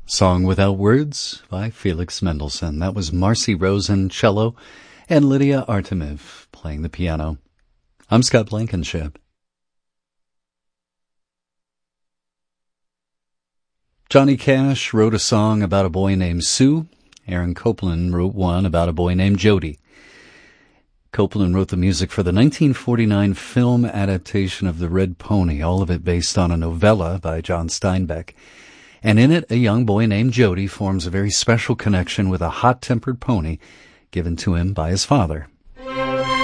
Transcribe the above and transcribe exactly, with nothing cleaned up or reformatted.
Song Without Words by Felix Mendelssohn. That was Marcy Rosen, cello, and Lydia Artemiv playing the piano. I'm Scott Blankenship. Johnny Cash wrote a song about a boy named Sue. Aaron Copland wrote one about a boy named Jody. Copland wrote the music for the nineteen forty-nine film adaptation of The Red Pony, all of it based on a novella by John Steinbeck. And in it, a young boy named Jody forms a very special connection with a hot-tempered pony given to him by his father.